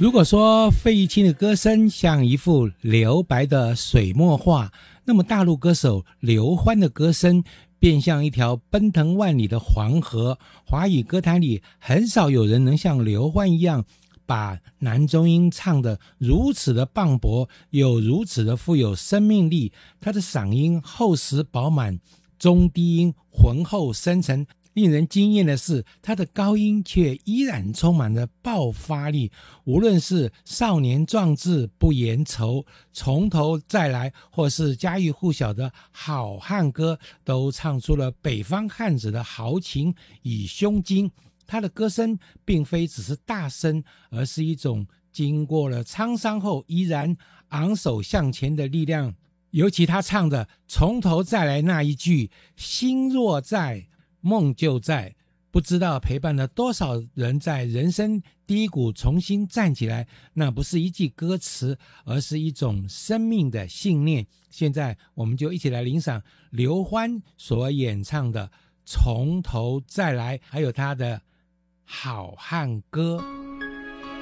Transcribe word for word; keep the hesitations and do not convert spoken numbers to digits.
如果说费玉清的歌声像一幅留白的水墨画，那么大陆歌手刘欢的歌声便像一条奔腾万里的黄河。华语歌坛里很少有人能像刘欢一样把男中音唱得如此的磅礴，又如此的富有生命力。他的嗓音厚实饱满，中低音浑厚深沉，令人惊艳的是，他的高音却依然充满了爆发力。无论是少年壮志不言愁、从头再来，或是家喻户晓的好汉歌，都唱出了北方汉子的豪情与胸襟。他的歌声并非只是大声，而是一种经过了沧桑后依然昂首向前的力量。尤其他唱的从头再来那一句，心若在梦就在，不知道陪伴了多少人在人生低谷重新站起来。那不是一句歌词，而是一种生命的信念。现在我们就一起来欣赏刘欢所演唱的从头再来，还有他的好汉歌。